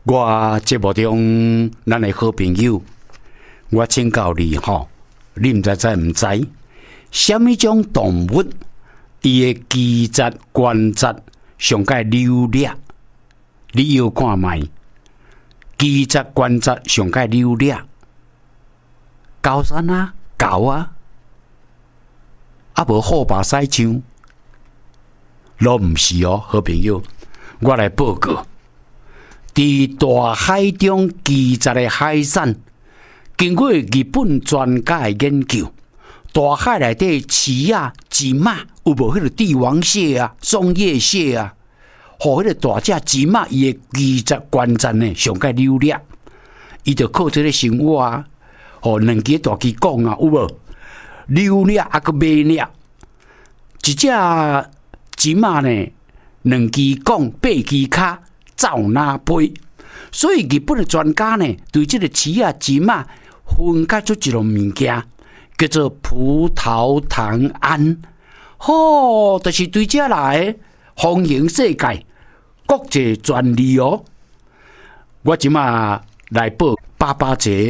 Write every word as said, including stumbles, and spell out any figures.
我节目中，咱的好朋友，我请教你吼，你唔知知唔知？什么种动物伊的基质关节上界溜裂？你要看卖，基质关节上界溜裂，高山啊，狗啊，啊无好巴西象，都唔是哦，好朋友，我来报告。在大海中基质的海产，经过日本专家的研究，大海内底饲啊、金马有无迄个帝王蟹啊、松叶蟹啊，互迄个大只金马伊的基质关节呢上界溜裂，伊就靠这个生活啊，互两支大鸡讲啊，有无溜裂啊个未裂，一只金马呢两支讲八支骹。走哪飞？所以日本的专家呢，对这个饲啊、金啊分解出一种物件，叫做葡萄糖胺。吼、哦，就是对这来风行世界国际专利哦。我即马来报爸爸节。